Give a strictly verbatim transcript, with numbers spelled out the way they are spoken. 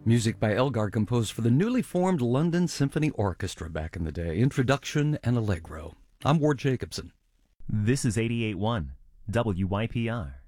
Music by Elgar composed for the newly formed London Symphony Orchestra back in the day. Introduction and Allegro. I'm Ward Jacobson. This is eighty-eight point one W Y P R.